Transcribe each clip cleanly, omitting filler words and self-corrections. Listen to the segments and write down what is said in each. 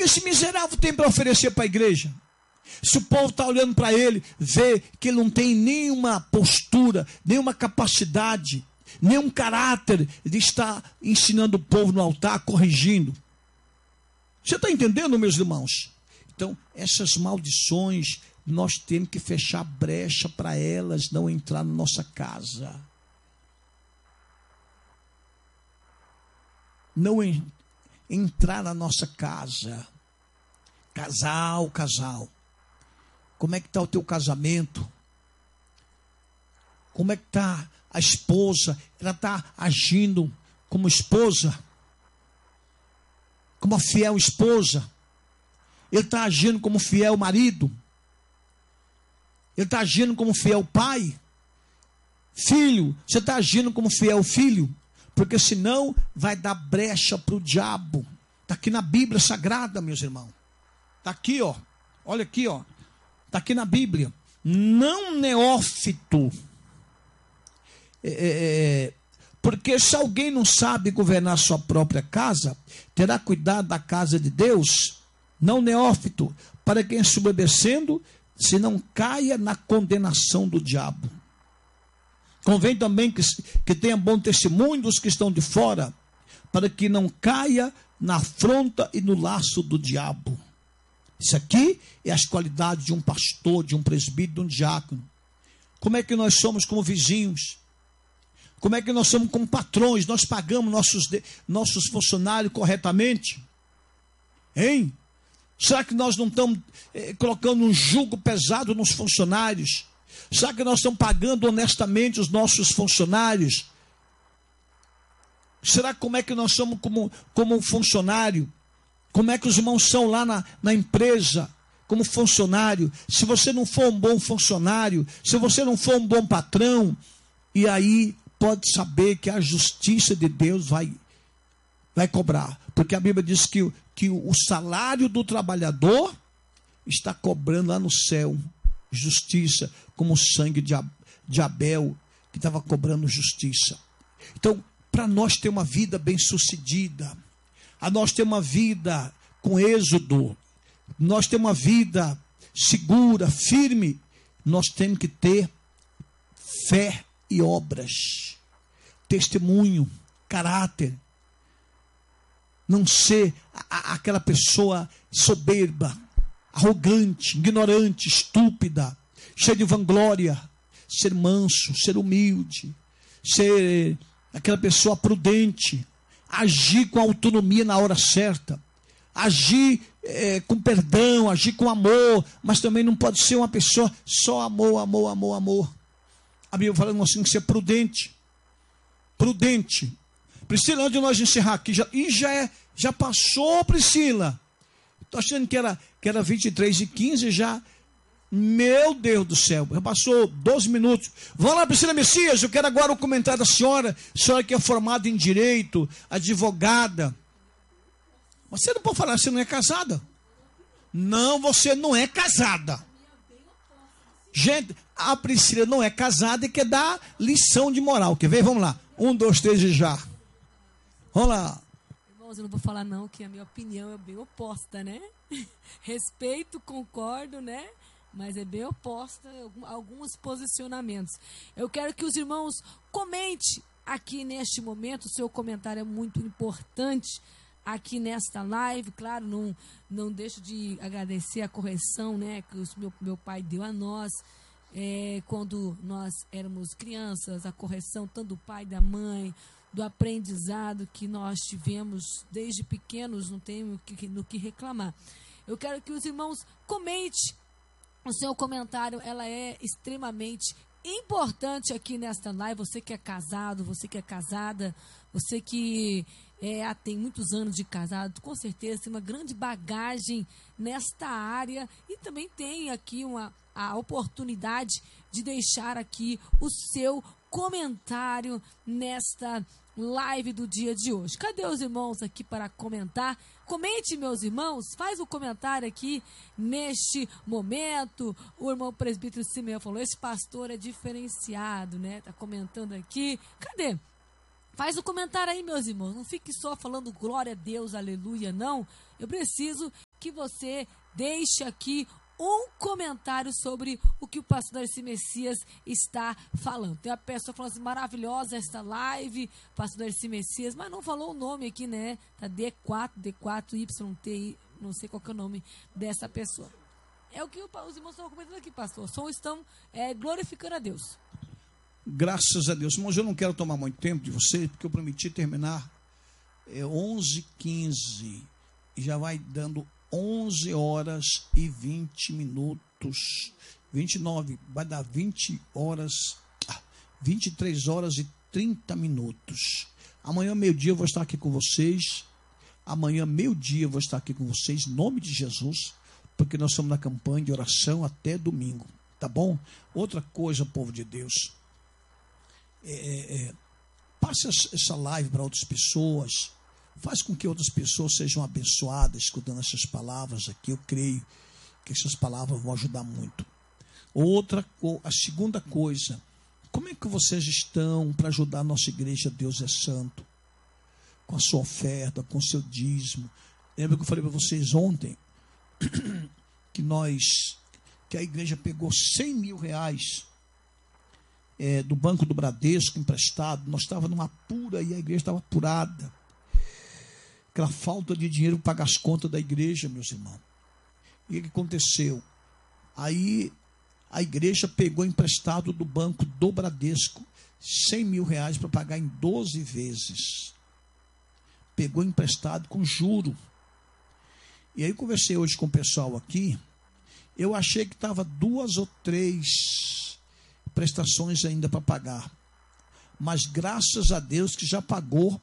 esse miserável tem para oferecer para a igreja? Se o povo está olhando para ele, vê que ele não tem nenhuma postura, nenhuma capacidade, nenhum caráter de estar ensinando o povo no altar, corrigindo. Você está entendendo, meus irmãos? Então, essas maldições, nós temos que fechar brecha para elas não entrar na nossa casa. Não entrar na nossa casa. Casal. Como é que está o teu casamento? Como é que está a esposa? Ela está agindo como esposa? Como a fiel esposa? Ele está agindo como fiel marido? Ele está agindo como fiel pai? Filho, você está agindo como fiel filho? Porque senão vai dar brecha para o diabo. Está aqui na Bíblia Sagrada, meus irmãos. Está aqui, ó. Olha aqui, ó. Está aqui na Bíblia. Não neófito. Porque se alguém não sabe governar sua própria casa, terá cuidado da casa de Deus. Não neófito, para quem subobedecendo, se não caia na condenação do diabo. Convém também que tenha bom testemunho dos que estão de fora, para que não caia na afronta e no laço do diabo. Isso aqui é as qualidades de um pastor, de um presbítero, de um diácono. Como é que nós somos como vizinhos? Como é que nós somos como patrões? Nós pagamos nossos funcionários corretamente? Hein? Será que nós não estamos colocando um jugo pesado nos funcionários? Será que nós estamos pagando honestamente os nossos funcionários? Será como é que nós somos como funcionário? Como é que os irmãos são lá na empresa como funcionário? Se você não for um bom funcionário, se você não for um bom patrão, e aí pode saber que a justiça de Deus vai cobrar. Porque a Bíblia diz que o salário do trabalhador está cobrando lá no céu justiça, como o sangue de Abel, que estava cobrando justiça. Então, para nós ter uma vida bem-sucedida, a nós ter uma vida com êxodo, nós ter uma vida segura, firme, nós temos que ter fé e obras, testemunho, caráter. Não ser aquela pessoa soberba, arrogante, ignorante, estúpida, cheia de vanglória. Ser manso, ser humilde, ser aquela pessoa prudente, agir com autonomia na hora certa, agir com perdão, agir com amor, mas também não pode ser uma pessoa só amor. A Bíblia fala que nós temos que ser prudente. Priscila, antes de nós encerrar aqui, já passou, Priscila. Estou achando que era 23h15 já. Meu Deus do céu, já passou 12 minutos. Vamos lá, Priscila Messias, eu quero agora o comentário da senhora. A senhora que é formada em direito, advogada. Você não pode falar, você não é casada. Não, você não é casada. Gente, a Priscila não é casada e quer dar lição de moral. Quer ver? Vamos lá. 1, 2, 3 e já. Vamos lá. Irmãos, eu não vou falar não, que a minha opinião é bem oposta, né? Respeito, concordo, né? Mas é bem oposta a alguns posicionamentos. Eu quero que os irmãos comentem aqui neste momento. O seu comentário é muito importante aqui nesta live. Claro, não deixo de agradecer a correção, né, que meu pai deu a nós. Quando nós éramos crianças, a correção tanto do pai e da mãe, do aprendizado que nós tivemos desde pequenos, não tenho no que reclamar. Eu quero que os irmãos comentem. O seu comentário, ela é extremamente importante aqui nesta live. Você que é casado, você que é casada, você que tem muitos anos de casado, com certeza tem uma grande bagagem nesta área e também tem aqui a oportunidade de deixar aqui o seu comentário nesta live do dia de hoje. Cadê os irmãos aqui para comentar? Comente, meus irmãos, faz o comentário aqui neste momento. O irmão presbítero Simeão falou, esse pastor é diferenciado, né? Tá comentando aqui. Cadê? Faz um comentário aí, meus irmãos. Não fique só falando glória a Deus, aleluia, não. Eu preciso que você deixe aqui um comentário sobre o que o pastor Darcy Messias está falando. Tem uma pessoa falando assim, maravilhosa esta live, pastor Darcy Messias, mas não falou o nome aqui, né? Tá D4YT, não sei qual que é o nome dessa pessoa. É o que os irmãos estão comentando aqui, pastor. Só estão glorificando a Deus. Graças a Deus. Irmãos, eu não quero tomar muito tempo de vocês, porque eu prometi terminar 11h15 e já vai dando 11 horas e 20 minutos. 29, vai dar 23 horas e 30 minutos. Amanhã, meio-dia, eu vou estar aqui com vocês. Amanhã, meio-dia, eu vou estar aqui com vocês, em nome de Jesus, porque nós estamos na campanha de oração até domingo. Tá bom? Outra coisa, povo de Deus. Passe essa live para outras pessoas, faz com que outras pessoas sejam abençoadas escutando essas palavras aqui. Eu creio que essas palavras vão ajudar muito. A segunda coisa, como é que vocês estão para ajudar a nossa igreja Deus é Santo? Com a sua oferta, com o seu dízimo. Lembra que eu falei para vocês ontem que a igreja pegou 100 mil reais do Banco do Bradesco emprestado. Nós estávamos numa apura e a igreja estava apurada. Aquela falta de dinheiro para pagar as contas da igreja, meus irmãos. E o que aconteceu? Aí a igreja pegou emprestado do Banco do Bradesco 100 mil reais para pagar em 12 vezes. Pegou emprestado com juro. E aí conversei hoje com o pessoal aqui. Eu achei que estava 2 ou 3 prestações ainda para pagar, mas graças a Deus que já pagou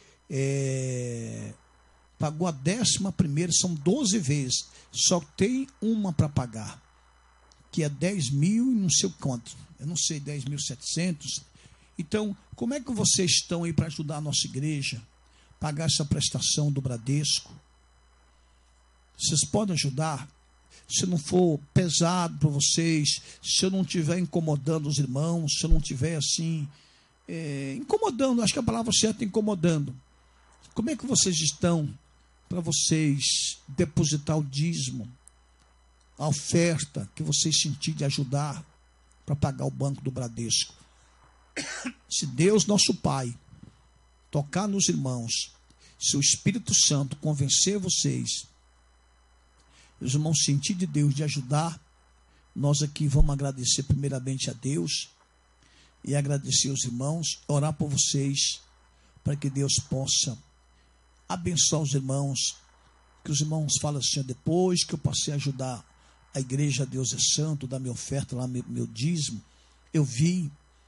pagou a 11ª, são 12 vezes, só tem uma para pagar, que é 10 mil e não sei quanto, eu não sei, 10.700. Então, como é que vocês estão aí para ajudar a nossa igreja, pagar essa prestação do Bradesco? Vocês podem ajudar? Se não for pesado para vocês, se eu não estiver incomodando os irmãos, se eu não estiver assim, incomodando, acho que a palavra certa é incomodando. Como é que vocês estão para vocês depositar o dízimo, a oferta que vocês sentirem de ajudar para pagar o Banco do Bradesco? Se Deus, nosso Pai, tocar nos irmãos, se o Espírito Santo convencer vocês, os irmãos sentir de Deus de ajudar, nós aqui vamos agradecer primeiramente a Deus e agradecer aos irmãos, orar por vocês, para que Deus possa abençoar os irmãos, que os irmãos falem assim, depois que eu passei a ajudar a igreja Deus é Santo, dar minha oferta lá, meu dízimo, eu vi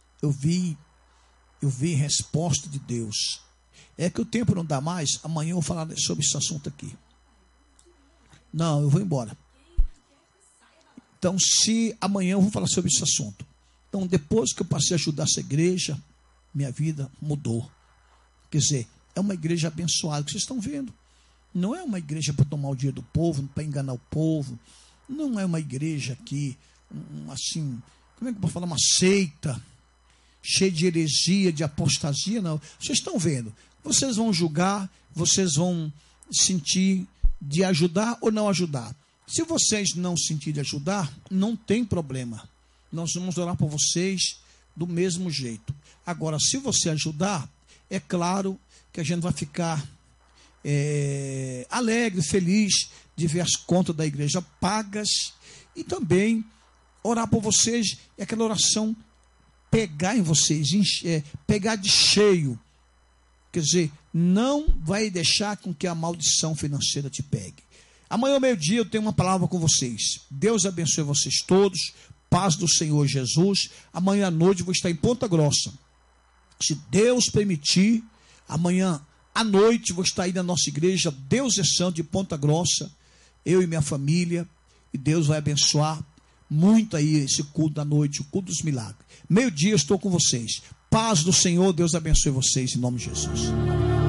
resposta de Deus. É que o tempo não dá mais, amanhã eu vou falar sobre esse assunto aqui. Não, eu vou embora. Então, se amanhã eu vou falar sobre esse assunto. Então, depois que eu passei a ajudar essa igreja, minha vida mudou. Quer dizer, é uma igreja abençoada, que vocês estão vendo. Não é uma igreja para tomar o dinheiro do povo, para enganar o povo. Não é uma igreja que, assim, como é que eu posso falar? Uma seita, cheia de heresia, de apostasia, não. Vocês estão vendo. Vocês vão julgar, vocês vão sentir de ajudar ou não ajudar. Se vocês não sentirem de ajudar, não tem problema. Nós vamos orar por vocês do mesmo jeito. Agora, se você ajudar, é claro que a gente vai ficar alegre, feliz de ver as contas da igreja pagas e também orar por vocês, é aquela oração pegar em vocês, pegar de cheio. Quer dizer, não vai deixar com que a maldição financeira te pegue. Amanhã ao meio-dia eu tenho uma palavra com vocês. Deus abençoe vocês todos. Paz do Senhor Jesus. Amanhã à noite eu vou estar em Ponta Grossa. Se Deus permitir, amanhã à noite vou estar aí na nossa igreja Deus é Santo de Ponta Grossa. Eu e minha família. E Deus vai abençoar muito aí esse culto da noite, o culto dos milagres. Meio-dia eu estou com vocês. Paz do Senhor, Deus abençoe vocês em nome de Jesus.